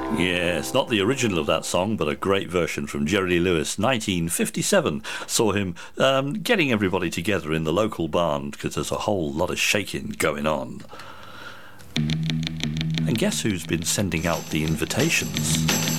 Yes, not the original of that song, but a great version from Jerry Lee Lewis. 1957 saw him getting everybody together in the local barn because there's a whole lot of shaking going on. And guess who's been sending out the invitations?